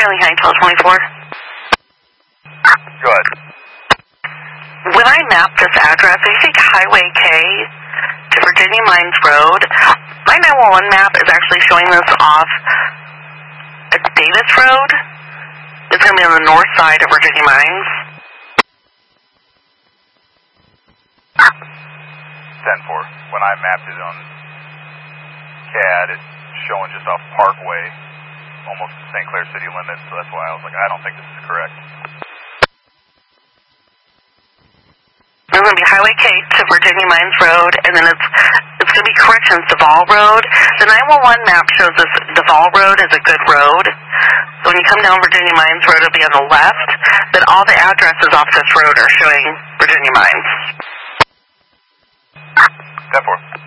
Trailing Heights, 24. Go ahead. When I map this address, I think Highway K to Virginia Mines Road. My 911 map is actually showing this off at Davis Road. It's going to be on the north side of Virginia Mines. 10-4. When I mapped it on CAD, it's showing just off Parkway, almost the St. Clair city limits, so that's why I was like, I don't think this is correct. It's going to be Highway K to Virginia Mines Road, and then it's going to be corrections, Duval Road. The 911 map shows this Duval Road is a good road. So when you come down Virginia Mines Road, it'll be on the left, but all the addresses off this road are showing Virginia Mines. 10-4.